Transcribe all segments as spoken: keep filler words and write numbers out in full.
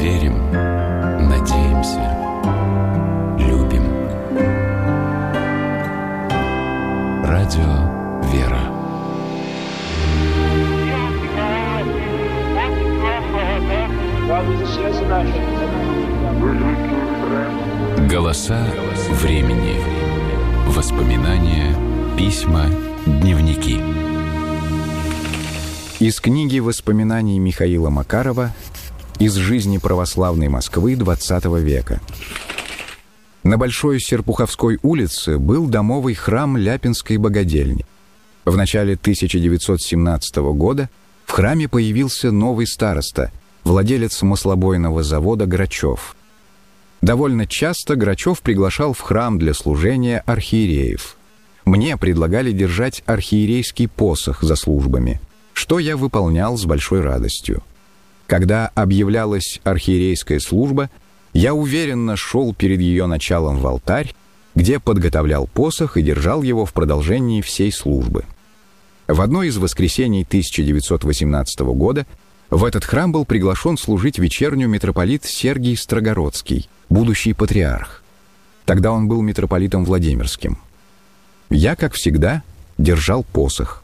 верим, надеемся, любим. Радио «Вера». Голоса времени. Воспоминания, письма, дневники. Из книги воспоминаний Михаила Макарова «Из жизни православной Москвы двадцатого века». На Большой Серпуховской улице был домовый храм Ляпинской богадельни. В начале тысяча девятьсот семнадцатого года в храме появился новый староста, владелец маслобойного завода Грачев. Довольно часто Грачев приглашал в храм для служения архиереев. Мне предлагали держать архиерейский посох за службами, что я выполнял с большой радостью. Когда объявлялась архиерейская служба, я уверенно шел перед ее началом в алтарь, где подготовлял посох и держал его в продолжении всей службы. В одно из воскресений тысяча девятьсот восемнадцатого года в этот храм был приглашен служить вечерню митрополит Сергий Строгородский, будущий патриарх. Тогда он был митрополитом Владимирским. Я, как всегда, держал посох.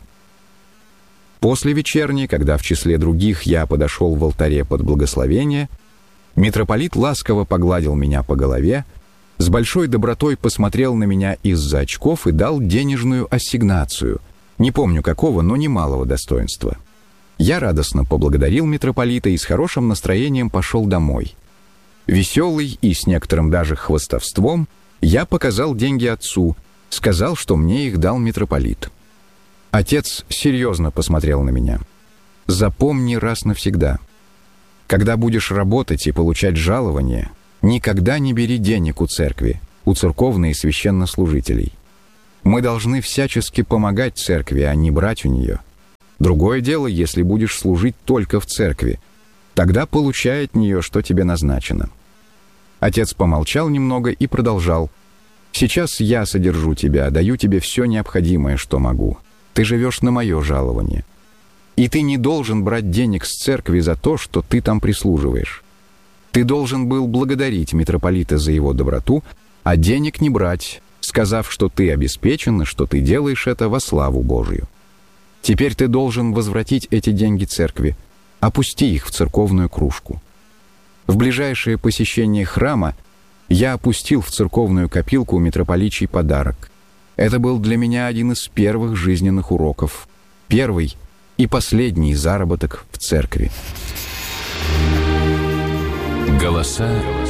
После вечерни, когда в числе других я подошел в алтаре под благословение, митрополит ласково погладил меня по голове, с большой добротой посмотрел на меня из-за очков и дал денежную ассигнацию, не помню какого, но немалого достоинства. Я радостно поблагодарил митрополита и с хорошим настроением пошел домой. Веселый и с некоторым даже хвастовством я показал деньги отцу, сказал, что мне их дал митрополит. Отец серьезно посмотрел на меня. «Запомни раз навсегда. Когда будешь работать и получать жалование, никогда не бери денег у церкви, у церковных и священнослужителей. Мы должны всячески помогать церкви, а не брать у нее. Другое дело, если будешь служить только в церкви, тогда получай от нее, что тебе назначено». Отец помолчал немного и продолжал. «Сейчас я содержу тебя, даю тебе все необходимое, что могу. Ты живешь на мое жалование. И ты не должен брать денег с церкви за то, что ты там прислуживаешь. Ты должен был благодарить митрополита за его доброту, а денег не брать, сказав, что ты обеспечен и что ты делаешь это во славу Божию. Теперь ты должен возвратить эти деньги церкви, опусти их в церковную кружку». В ближайшее посещение храма я опустил в церковную копилку митрополичий подарок. Это был для меня один из первых жизненных уроков, первый и последний заработок в церкви. Голоса